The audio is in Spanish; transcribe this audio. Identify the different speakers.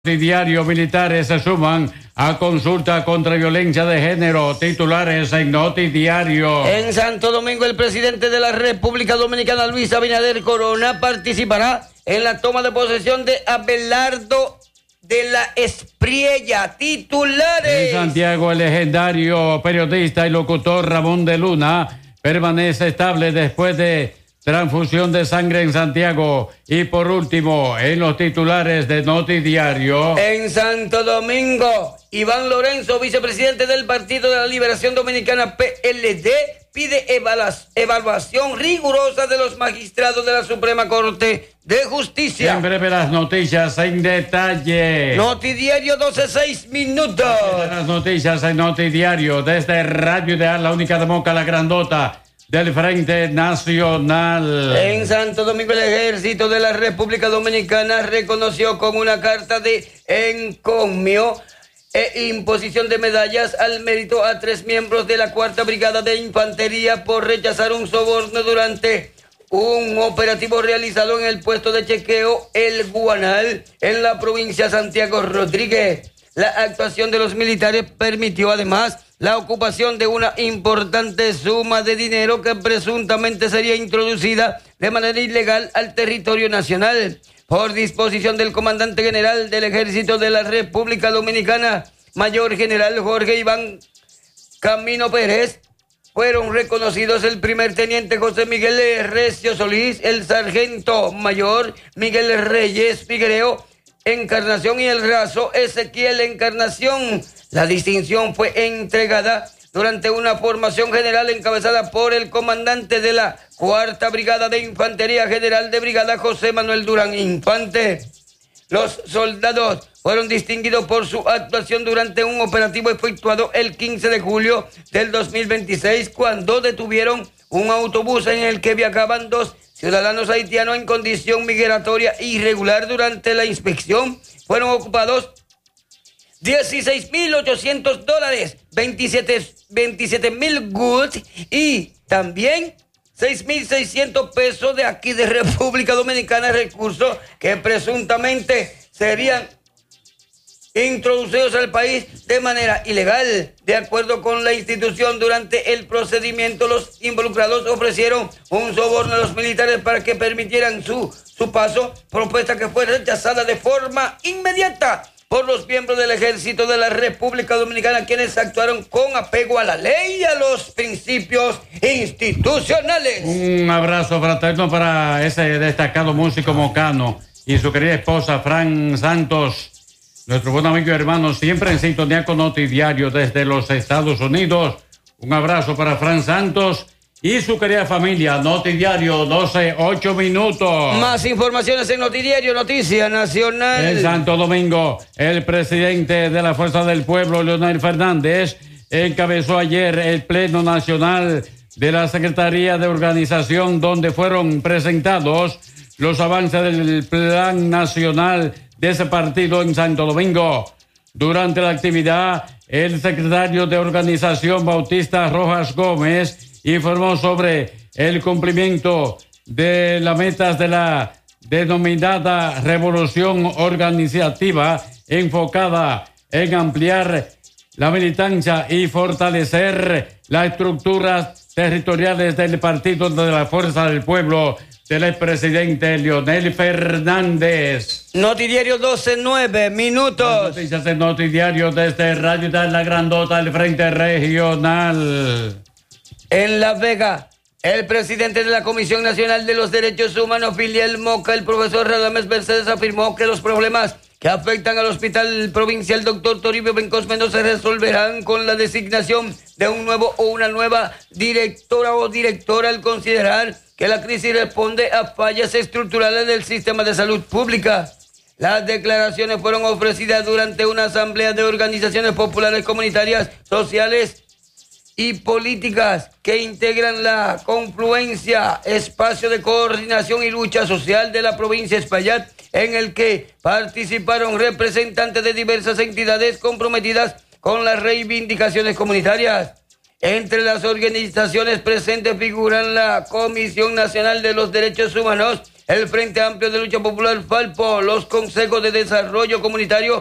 Speaker 1: Diario, militares se suman a consulta contra violencia de género. Titulares en Notidiario.
Speaker 2: En Santo Domingo, el presidente de la República Dominicana, Luis Abinader Corona, participará en la toma de posesión de Abelardo de la Espriella. Titulares.
Speaker 1: En Santiago, el legendario periodista y locutor Ramón de Luna permanece estable después de transfusión de sangre en Santiago. Y por último, en los titulares de Notidiario.
Speaker 2: En Santo Domingo, Iván Lorenzo, vicepresidente del Partido de la Liberación Dominicana, PLD, pide evaluación rigurosa de los magistrados de la Suprema Corte de Justicia.
Speaker 1: En breve las noticias en detalle.
Speaker 2: Notidiario 12:06 minutos.
Speaker 1: Las noticias en Notidiario desde Radio Ideal, la única de Moca, la grandota del Frente Nacional.
Speaker 2: En Santo Domingo, el Ejército de la República Dominicana reconoció con una carta de encomio e imposición de medallas al mérito a 3 miembros de la 4ª Brigada de Infantería por rechazar un soborno durante un operativo realizado en el puesto de chequeo El Guanal en la provincia de Santiago Rodríguez. La actuación de los militares permitió además la ocupación de una importante suma de dinero que presuntamente sería introducida de manera ilegal al territorio nacional. Por disposición del comandante general del Ejército de la República Dominicana, Mayor General Jorge Iván Camino Pérez, fueron reconocidos el primer teniente José Miguel Recio Solís, el sargento mayor Miguel Reyes Figuereo Encarnación y el raso Ezequiel Encarnación. La distinción fue entregada durante una formación general encabezada por el comandante de la 4ª Brigada de Infantería, General de Brigada José Manuel Durán Infante. Los soldados fueron distinguidos por su actuación durante un operativo efectuado el 15 de julio del 2026, cuando detuvieron un autobús en el que viajaban 2 ciudadanos haitianos en condición migratoria irregular. Durante la inspección fueron ocupados $16,800, 27,000 goods y también 6,600 pesos de aquí de República Dominicana, recursos que presuntamente serían introducidos al país de manera ilegal. De acuerdo con la institución, durante el procedimiento los involucrados ofrecieron un soborno a los militares para que permitieran su paso, propuesta que fue rechazada de forma inmediata por los miembros del Ejército de la República Dominicana, quienes actuaron con apego a la ley y a los principios institucionales.
Speaker 1: Un abrazo fraterno para ese destacado músico mocano y su querida esposa Fran Santos, nuestro buen amigo y hermano, siempre en sintonía con Notidiario desde los Estados Unidos. Un abrazo para Fran Santos y su querida familia. Notidiario 12:08 minutos.
Speaker 2: Más informaciones en Notidiario, Noticia Nacional.
Speaker 1: En Santo Domingo, el presidente de la Fuerza del Pueblo, Leonel Fernández, encabezó ayer el Pleno Nacional de la Secretaría de Organización, donde fueron presentados los avances del Plan Nacional de ese partido en Santo Domingo. Durante la actividad, el secretario de Organización, Bautista Rojas Gómez, informó sobre el cumplimiento de las metas de la denominada revolución organizativa enfocada en ampliar la militancia y fortalecer las estructuras territoriales del Partido de la Fuerza del Pueblo del expresidente Leonel Fernández.
Speaker 2: Notidiario 12:09 minutos.
Speaker 1: Las noticias de Notidiario desde Radio de la Grandota del Frente Regional.
Speaker 2: En La Vega, el presidente de la Comisión Nacional de los Derechos Humanos, Filial Moca, el profesor Radames Mercedes, afirmó que los problemas que afectan al Hospital Provincial Dr. Toribio Bencosme no se resolverán con la designación de un nuevo o una nueva directora o directora, al considerar que la crisis responde a fallas estructurales del sistema de salud pública. Las declaraciones fueron ofrecidas durante una asamblea de organizaciones populares, comunitarias, sociales y políticas que integran la confluencia, espacio de coordinación y lucha social de la provincia de Espaillat, en el que participaron representantes de diversas entidades comprometidas con las reivindicaciones comunitarias. Entre las organizaciones presentes figuran la Comisión Nacional de los Derechos Humanos, el Frente Amplio de Lucha Popular Falpo, los consejos de desarrollo comunitario